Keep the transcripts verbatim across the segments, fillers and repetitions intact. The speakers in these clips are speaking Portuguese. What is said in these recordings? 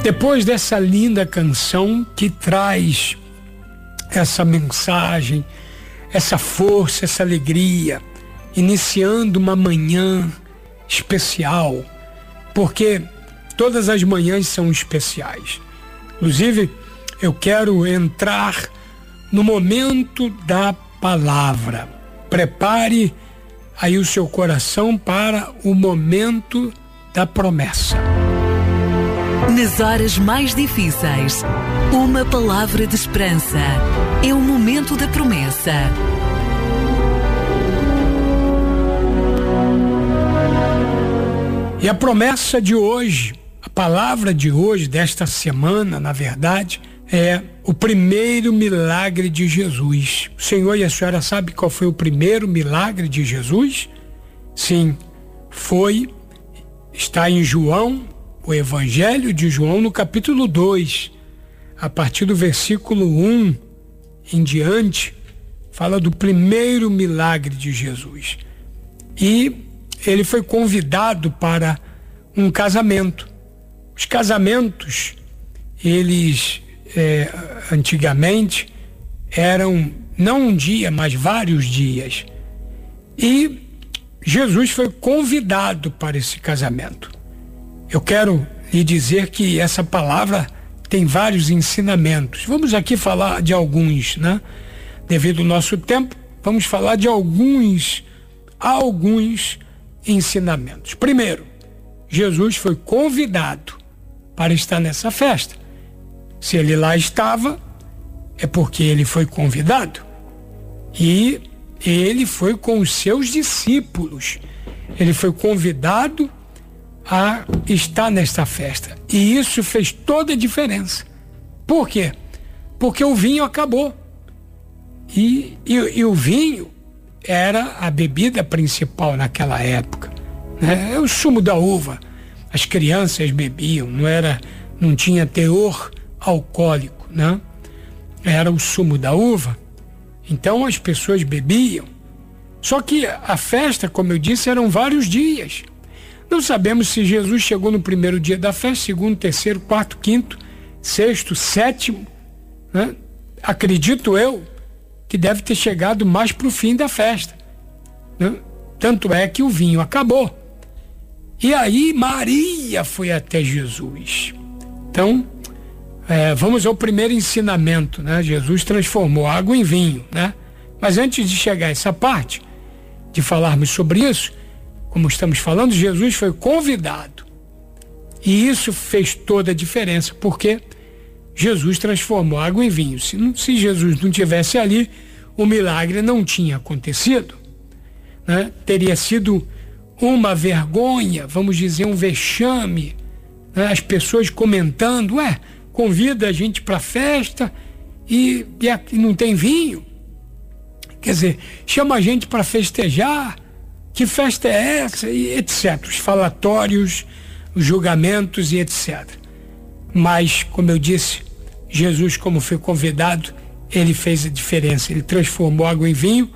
Depois dessa linda canção que traz essa mensagem, essa força, essa alegria, iniciando uma manhã especial, porque todas as manhãs são especiais. Inclusive, eu quero entrar no momento da palavra. Prepare aí o seu coração para o momento da promessa. Nas horas mais difíceis, uma palavra de esperança. É o momento da promessa. E a promessa de hoje, a palavra de hoje, desta semana, na verdade, é o primeiro milagre de Jesus. O senhor e a senhora sabem qual foi o primeiro milagre de Jesus? Sim, foi, está em João, o Evangelho de João, no capítulo dois, a partir do versículo um em diante, fala do primeiro milagre de Jesus. E ele foi convidado para um casamento. Os casamentos, eles é, antigamente eram não um dia, mas vários dias. E Jesus foi convidado para esse casamento. Eu quero lhe dizer que essa palavra tem vários ensinamentos. Vamos aqui falar de alguns, né? Devido ao nosso tempo, vamos falar de alguns, alguns ensinamentos. Primeiro, Jesus foi convidado para estar nessa festa. Se ele lá estava, é porque ele foi convidado. E ele foi com os seus discípulos. Ele foi convidado a estar nesta festa. E isso fez toda a diferença. Por quê? Porque o vinho acabou. E, e, e o vinho era a bebida principal naquela época, né? É o sumo da uva. As crianças bebiam, não era, não tinha teor alcoólico, né? Era o sumo da uva. Então as pessoas bebiam. Só que a festa, como eu disse, eram vários dias. Não sabemos se Jesus chegou no primeiro dia da festa, segundo, terceiro, quarto, quinto, sexto, sétimo, né? Acredito eu que deve ter chegado mais para o fim da festa, né? Tanto é que o vinho acabou. E aí Maria foi até Jesus. Então, é, vamos ao primeiro ensinamento, né? Jesus transformou água em vinho, né? Mas antes de chegar a essa parte, de falarmos sobre isso, como estamos falando, Jesus foi convidado. E isso fez toda a diferença, porque Jesus transformou água em vinho. Se, se Jesus não tivesse ali, o milagre não tinha acontecido, né? Teria sido uma vergonha, vamos dizer, um vexame, né? As pessoas comentando, ué, convida a gente para a festa e, e aqui não tem vinho. Quer dizer, chama a gente para festejar, que festa é essa? E etcétera. Os falatórios, os julgamentos e etcétera. Mas, como eu disse, Jesus, como foi convidado, ele fez a diferença. Ele transformou água em vinho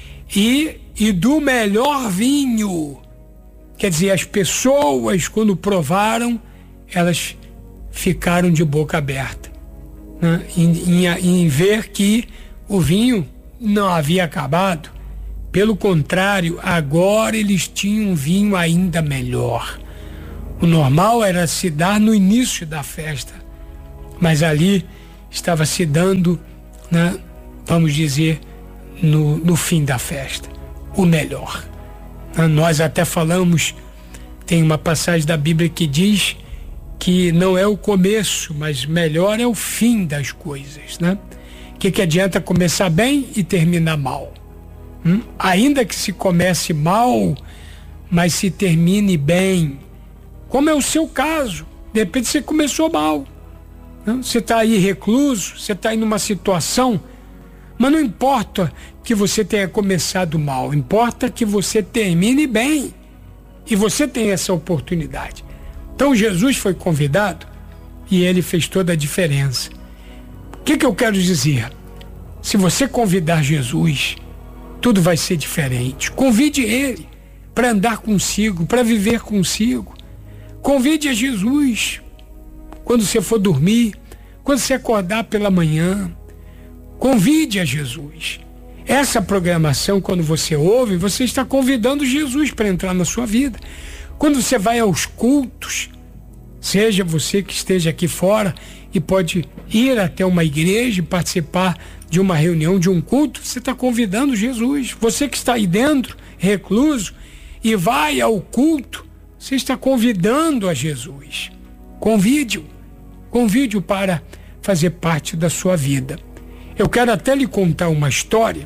e, e do melhor vinho. Quer dizer, as pessoas, quando provaram, elas ficaram de boca aberta, né? em, em, em ver que o vinho não havia acabado. Pelo contrário, agora eles tinham um vinho ainda melhor. O normal era se dar no início da festa, mas ali estava se dando, né, vamos dizer, no, no fim da festa, o melhor. Nós até falamos, tem uma passagem da Bíblia que diz que não é o começo, mas melhor é o fim das coisas, né? O que, que adianta começar bem e terminar mal? Hum? Ainda que se comece mal, mas se termine bem, como é o seu caso. De repente você começou mal, né? Você está aí recluso, você está aí numa situação, mas não importa que você tenha começado mal, importa que você termine bem, e você tem essa oportunidade. Então Jesus foi convidado e ele fez toda a diferença. O que, que eu quero dizer? Se você convidar Jesus, tudo vai ser diferente. Convide ele para andar consigo, para viver consigo. Convide a Jesus. quando você for dormir, quando você acordar pela manhã. Convide a Jesus. Essa programação, quando você ouve, você está convidando Jesus para entrar na sua vida. Quando você vai aos cultos, seja você que esteja aqui fora e pode ir até uma igreja e participar de uma reunião, de um culto, você está convidando Jesus. Você que está aí dentro, recluso, e vai ao culto, você está convidando a Jesus. Convide-o. Convide-o para fazer parte da sua vida. Eu quero até lhe contar uma história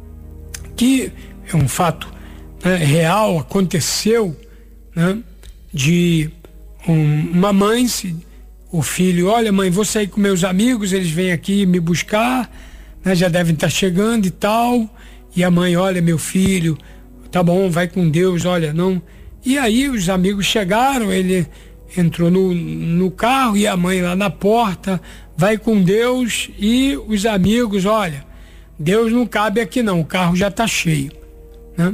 que é um fato, né, real, aconteceu, né, de um, uma mãe, se, o filho, olha mãe, vou sair com meus amigos, eles vêm aqui me buscar, né, já devem estar chegando e tal, e a mãe, olha meu filho, tá bom, vai com Deus, olha, não. E aí os amigos chegaram, ele entrou no, no carro e a mãe lá na porta, vai com Deus, e os amigos, olha, Deus não cabe aqui não, o carro já está cheio, né?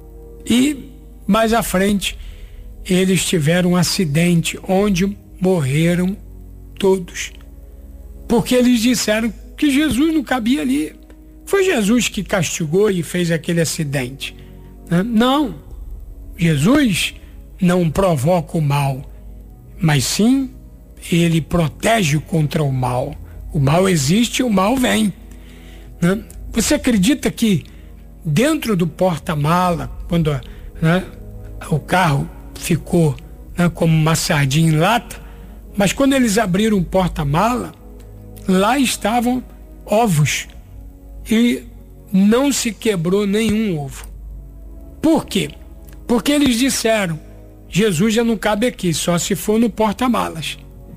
E mais à frente eles tiveram um acidente onde morreram todos, porque eles disseram que Jesus não cabia ali. Foi Jesus que castigou e fez aquele acidente, né? Não, Jesus não provoca o mal, mas sim ele protege contra o mal. O mal existe e o mal vem, né? Você acredita que dentro do porta-mala, quando, né, o carro ficou, né, como uma sardinha em lata, mas quando eles abriram o porta-mala, lá estavam ovos e não se quebrou nenhum ovo. Por quê? Porque eles disseram, Jesus já não cabe aqui, só se for no porta-malas.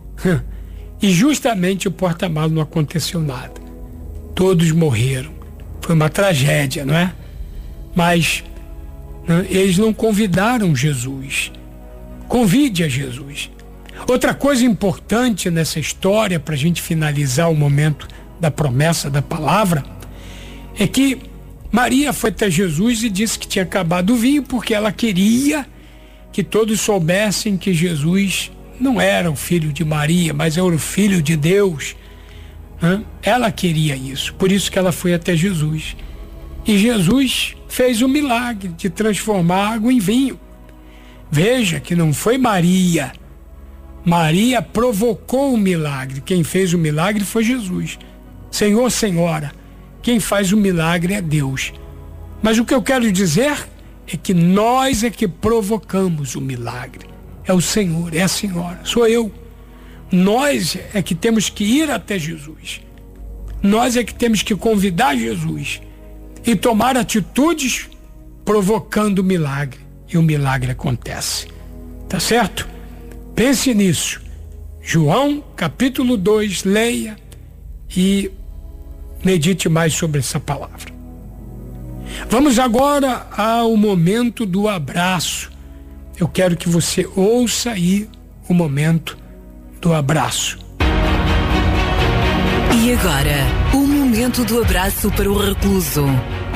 E justamente o porta-malas não aconteceu nada. Todos morreram. Foi uma tragédia, não é? Mas, né, eles não convidaram Jesus. Convide a Jesus. Outra coisa importante nessa história, para a gente finalizar o momento da promessa da palavra, é que Maria foi até Jesus e disse que tinha acabado o vinho porque ela queria que todos soubessem que Jesus não era o filho de Maria, mas era o filho de Deus. Ela queria isso, por isso que ela foi até Jesus. E Jesus fez o milagre de transformar água em vinho. Veja que não foi Maria. Maria provocou o milagre. Quem fez o milagre foi Jesus. Senhor, Senhora, quem faz o milagre é Deus. Mas o que eu quero dizer é que nós é que provocamos o milagre. É o Senhor, é a Senhora, sou eu. Nós é que temos que ir até Jesus. Nós é que temos que convidar Jesus e tomar atitudes provocando o milagre. E o milagre acontece. Tá certo? Pense nisso. João, capítulo dois, leia e medite mais sobre essa palavra. Vamos agora ao momento do abraço. Eu quero que você ouça aí o momento do abraço. E agora, o momento do abraço para o recluso.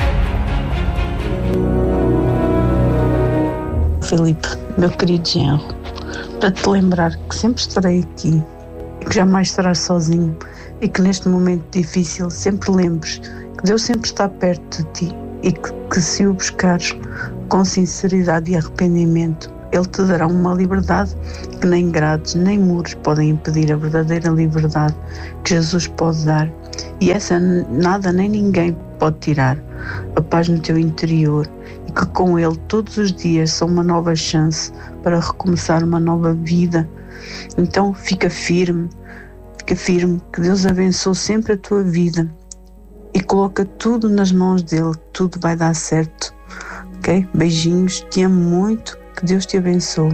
Filipe, meu querido genro, para te lembrar que sempre estarei aqui e que jamais estarás sozinho e que neste momento difícil sempre lembres que Deus sempre está perto de ti e que, que se o buscares com sinceridade e arrependimento, Ele te dará uma liberdade que nem grades nem muros podem impedir a verdadeira liberdade que Jesus pode dar. E essa nada nem ninguém pode tirar. A paz no teu interior e que com Ele todos os dias são uma nova chance para recomeçar uma nova vida. Então fica firme, fica firme, que Deus abençoe sempre a tua vida e coloca tudo nas mãos dEle, tudo vai dar certo. Ok? Beijinhos, te amo muito. Que Deus te abençoe.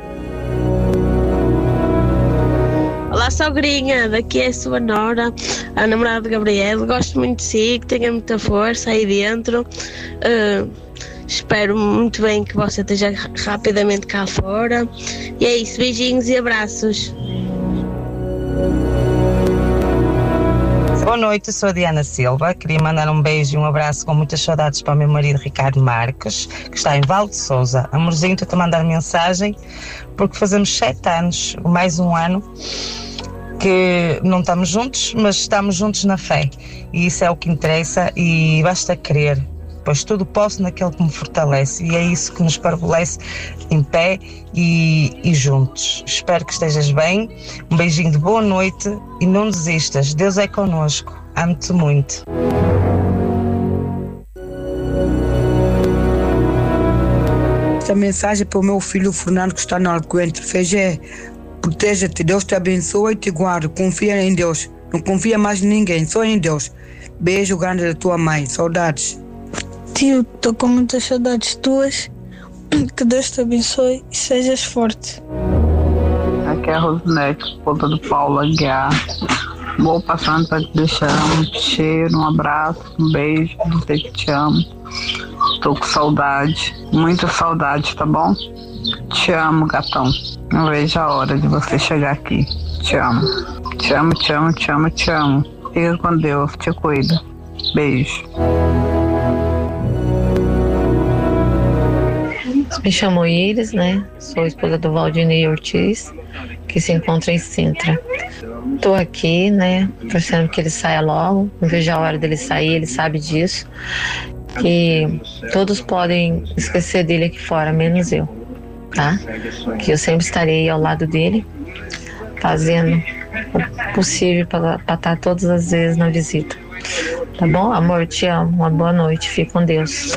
Olá, sogrinha, daqui é a sua nora, a namorada de Gabriel. Gosto muito de si, que tenha muita força aí dentro. Uh, espero muito bem que você esteja rapidamente cá fora. E é isso, beijinhos e abraços. Boa noite, sou a Diana Silva. Queria mandar um beijo e um abraço com muitas saudades para o meu marido Ricardo Marques, que está em Val de Sousa. Amorzinho, estou-te a mandar mensagem porque fazemos sete anos, mais um ano, que não estamos juntos, mas estamos juntos na fé, e isso é o que interessa, e basta crer, pois tudo posso naquele que me fortalece, e é isso que nos estabelece em pé e, e juntos. Espero que estejas bem, um beijinho de boa noite e não desistas, Deus é connosco, amo-te muito. Essa mensagem é para o meu filho Fernando, que está no Alcoentre. Feijé, proteja-te, Deus te abençoe e te guarde. Confia em Deus, não confia mais em ninguém, só em Deus. Beijo grande da tua mãe, saudades. Tio, estou com muitas saudades tuas, que Deus te abençoe e sejas forte. Aqui é a Rosinete, esposa do Paulo Aguiar. Vou passando para te deixar um cheiro, um abraço, um beijo, dizer que te amo. Tô com saudade, muita saudade, tá bom? Te amo, gatão. Não vejo a hora de você chegar aqui. Te amo. Te amo, te amo, te amo, te amo. Fica com Deus, te cuida. Beijo. Me chamo Iris, né? Sou esposa do Valdinei Ortiz, que se encontra em Sintra. Tô aqui, né? Torcendo que ele saia logo. Não vejo a hora dele sair, ele sabe disso. Que todos podem esquecer dele aqui fora, menos eu, tá? Que eu sempre estarei ao lado dele, fazendo o possível para estar todas as vezes na visita. Tá bom? Amor, te amo. Uma boa noite. Fique com Deus.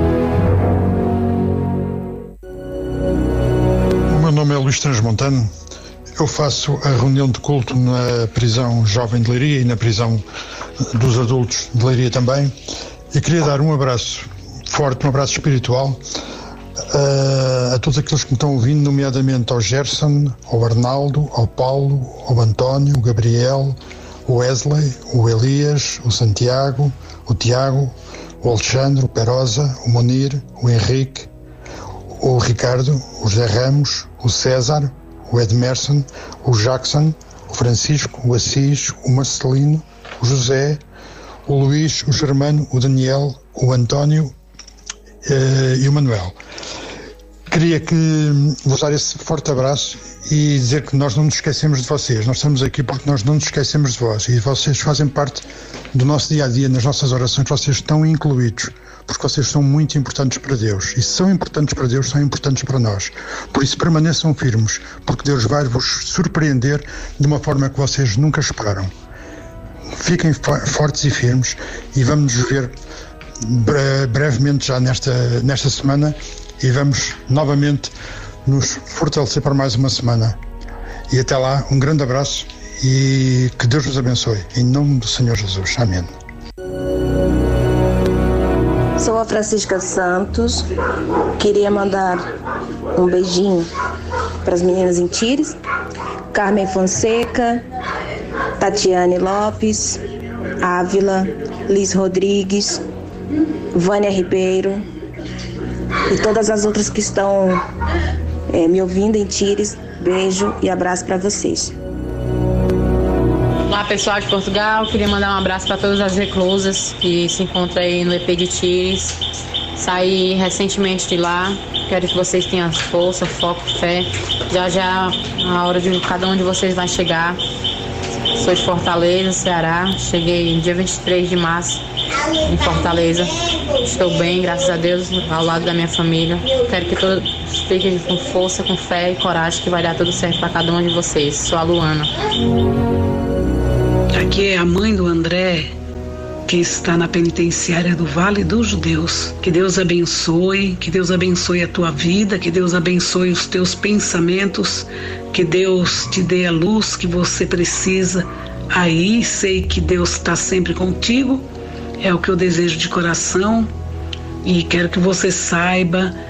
O meu nome é Luís Transmontano. Eu faço a reunião de culto na prisão Jovem de Leiria e na prisão dos adultos de Leiria também. E queria dar um abraço forte, um abraço espiritual uh, a todos aqueles que me estão ouvindo, nomeadamente ao Gerson, ao Arnaldo, ao Paulo, ao António, o Gabriel, o Wesley, o Elias, o Santiago, o Tiago, o Alexandre, o Perosa, o Monir, o Henrique, o Ricardo, o José Ramos, o César, o Edmerson, o Jackson, o Francisco, o Assis, o Marcelino, o José, o Luís, o Germano, o Daniel, o António uh, e o Manuel. Queria que vos dar esse forte abraço e dizer que nós não nos esquecemos de vocês. Nós estamos aqui porque nós não nos esquecemos de vós e vocês fazem parte do nosso dia-a-dia, nas nossas orações, vocês estão incluídos, porque vocês são muito importantes para Deus. E se são importantes para Deus, são importantes para nós. Por isso permaneçam firmes, porque Deus vai vos surpreender de uma forma que vocês nunca esperaram. Fiquem fortes e firmes e vamos nos ver bre- brevemente já nesta, nesta semana e vamos novamente nos fortalecer para mais uma semana. E até lá, um grande abraço e que Deus vos abençoe. Em nome do Senhor Jesus. Amém. Sou a Francisca Santos. Queria mandar um beijinho para as meninas em Tires, Carmen Fonseca, Tatiane Lopes, Ávila, Liz Rodrigues, Vânia Ribeiro e todas as outras que estão é, me ouvindo em Tires. Beijo e abraço para vocês. Olá, pessoal de Portugal, queria mandar um abraço para todas as reclusas que se encontram aí no E P de Tires. Saí recentemente de lá, quero que vocês tenham força, foco, fé. Já já a hora de cada um de vocês vai chegar. Sou de Fortaleza, Ceará. Cheguei dia vinte e três de março em Fortaleza. Estou bem, graças a Deus, ao lado da minha família. Quero que todos fiquem com força, com fé e coragem, que vai dar tudo certo para cada um de vocês. Sou a Luana. Aqui é a mãe do André, que está na penitenciária do Vale dos Judeus. Que Deus abençoe, que Deus abençoe a tua vida, que Deus abençoe os teus pensamentos, que Deus te dê a luz que você precisa. Aí sei que Deus está sempre contigo, é o que eu desejo de coração e quero que você saiba